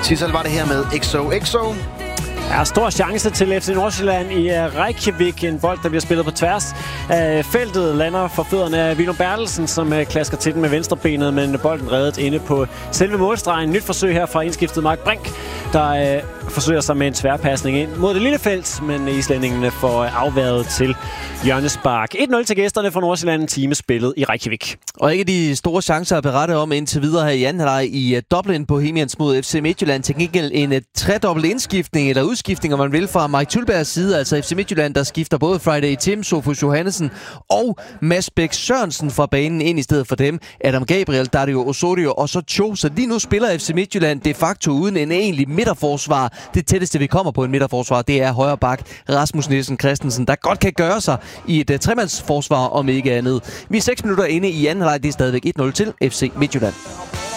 Tissel var det her med XOXO. Ja, stor chance til FC Nordsjælland i Reykjavik. En bold, der bliver spillet på tværs af feltet, lander for fødderne af Willum Bertelsen, som klasker til den med venstrebenet, men bolden reddet inde på selve målstregen. Nyt forsøg her fra indskiftet Mark Brink, der forsøger sig med en tværpasning ind mod det lille felt, men islændingene får afværet til hjørnespark. 1-0 til gæsterne fra Nordsjælland, time spillet i Reykjavik. Og ikke de store chancer at berette om indtil videre her i anden halvleg i Dublin Bohemians mod FC Midtjylland. Til gengæld en tredobbelt indskiftning eller udskiftning, om man vil, fra Mike Thulbergs side. Altså FC Midtjylland, der skifter både Friday Tim, Sofus Johannesen og Mads Bæk Sørensen fra banen ind i stedet for dem. Adam Gabriel, Dario Osorio og så Cho. Så lige nu spiller FC Midtjylland de facto uden en egentlig midterforsvar. Det tætteste, vi kommer på en midterforsvar, det er højre bak Rasmus Nielsen Christensen, der godt kan gøre sig i et tremandsforsvar, om ikke andet. Vi er 6 minutter inde i anden halvleg. Det er stadigvæk 1-0 til FC Midtjylland.